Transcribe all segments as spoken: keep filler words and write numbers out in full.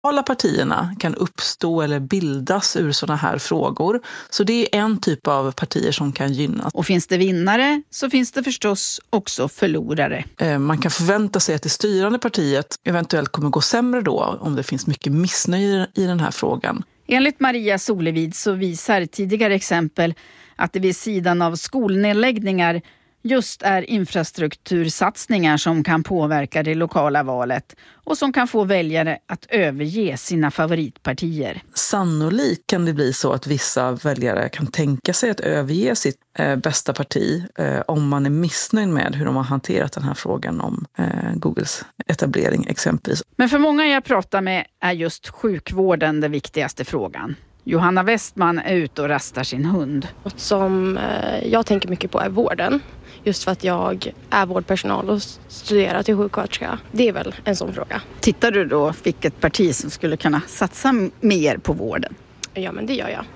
Alla partierna kan uppstå eller bildas ur sådana här frågor. Så det är en typ av partier som kan gynnas. Och finns det vinnare så finns det förstås också förlorare. Man kan förvänta sig att det styrande partiet eventuellt kommer gå sämre då om det finns mycket missnöje i den här frågan. Enligt Maria Solevid så visar tidigare exempel att det vid sidan av skolnedläggningar just är infrastruktursatsningar som kan påverka det lokala valet och som kan få väljare att överge sina favoritpartier. Sannolikt kan det bli så att vissa väljare kan tänka sig att överge sitt eh, bästa parti eh, om man är missnöjd med hur de har hanterat den här frågan om eh, Googles etablering exempelvis. Men för många jag pratar med är just sjukvården den viktigaste frågan. Johanna Westman är ute och rastar sin hund. Något som jag tänker mycket på är vården. Just för att jag är vårdpersonal och studerar till sjuksköterska. Det är väl en sån fråga. Tittar du då vilket parti som skulle kunna satsa mer på vården? Ja, men det gör jag.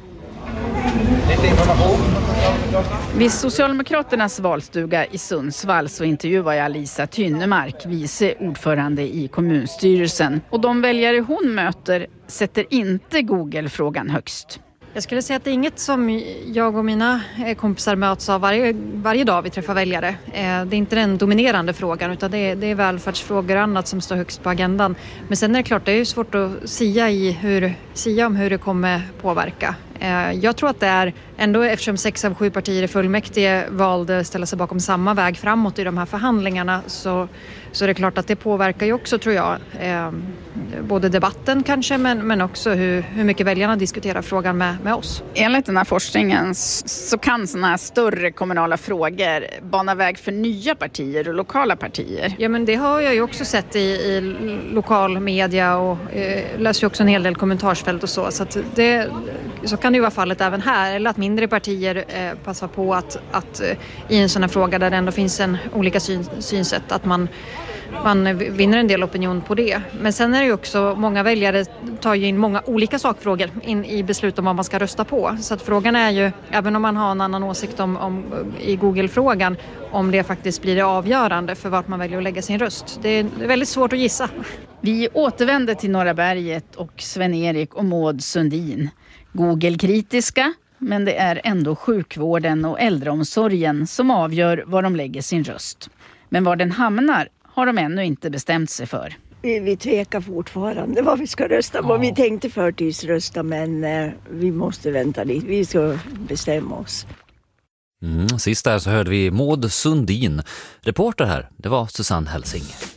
Vid Socialdemokraternas valstuga i Sundsvall så intervjuar jag Lisa Tynnemark, vice ordförande i kommunstyrelsen. Och de väljare hon möter sätter inte Google-frågan högst. Jag skulle säga att det är inget som jag och mina kompisar möts av varje, varje dag vi träffar väljare. Det är inte den dominerande frågan utan det är, det är välfärdsfrågor och annat som står högst på agendan. Men sen är det klart, det är ju svårt att sia, i hur, sia om hur det kommer påverka. Jag tror att det är ändå, eftersom sex av sju partier i fullmäktige valde att ställa sig bakom samma väg framåt i de här förhandlingarna, så, så är det klart att det påverkar ju också, tror jag, eh, både debatten kanske men, men också hur, hur mycket väljarna diskuterar frågan med, med oss. Enligt den här forskningen så kan sådana här större kommunala frågor bana väg för nya partier och lokala partier. Ja, men det har jag ju också sett i, i lokal media och eh, läser ju också en hel del kommentarsfält och så, så att det, så kan det ju vara fallet även här, eller att mindre partier eh, passar på att, att eh, i en sån här fråga där det ändå finns en olika syn, synsätt, att man, man vinner en del opinion på det. Men sen är det ju också, många väljare tar ju in många olika sakfrågor in i beslut om vad man ska rösta på. Så att frågan är ju, även om man har en annan åsikt om, om i Google-frågan, om det faktiskt blir det avgörande för vart man väljer att lägga sin röst. Det är väldigt svårt att gissa. Vi återvänder till Norra Berget och Sven-Erik och Maud Sundin. Google-kritiska, men det är ändå sjukvården och äldreomsorgen som avgör var de lägger sin röst. Men var den hamnar har de ännu inte bestämt sig för. Vi, vi tvekar fortfarande vad vi ska rösta på. Ja. Vi tänkte förtidsrösta, men eh, vi måste vänta lite. Vi ska bestämma oss. Mm, sist där så hörde vi Maud Sundin. Reporter här, det var Susanne Helsing.